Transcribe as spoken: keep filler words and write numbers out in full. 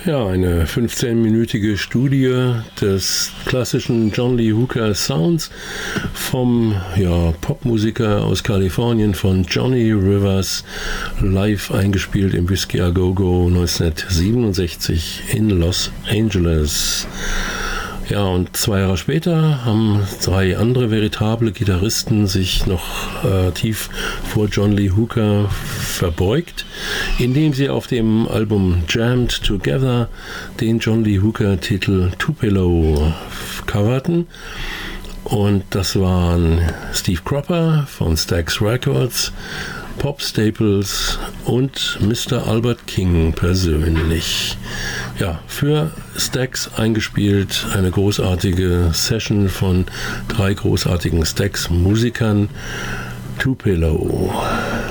Ja, eine fünfzehnminütige Studie des klassischen John Lee Hooker Sounds vom ja, Popmusiker aus Kalifornien von Johnny Rivers, live eingespielt im Whisky A Go Go neunzehnhundertsiebenundsechzig in Los Angeles. Ja, und zwei Jahre später haben drei andere veritable Gitarristen sich noch äh, tief vor John Lee Hooker verbeugt, indem sie auf dem Album Jammed Together den John Lee Hooker-Titel Tupelo coverten. Und das waren Steve Cropper von Stax Records, Pop Staples und Mister Albert King persönlich. Ja, für Stax eingespielt, eine großartige Session von drei großartigen Stax-Musikern. Tupelo.